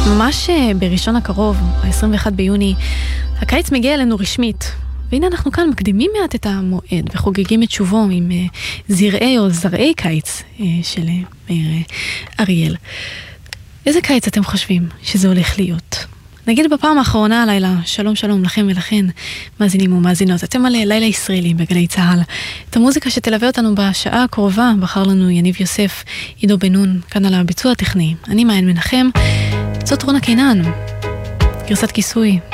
ממש בראשון הקרוב, ה-21 ביוני, הקיץ מגיע אלינו רשמית. והנה אנחנו כאן מקדימים מעט את המועד וחוגגים את שובו עם זרעי או זרעי קיץ של מאיר אריאל. איזה קיץ אתם חושבים שזה הולך להיות? נגיד בפעם האחרונה הלילה, שלום שלום לכם ולכן, מאזינים ומאזינות. אתם על לילה ישראלים בגלי צהל. את המוזיקה שתלווה אותנו בשעה הקרובה בחר לנו יניב יוסף, עידו בנון, כאן על הביצוע הטכני. אני מעיין מנחם, זאת רונה קינן, גרסת כיסוי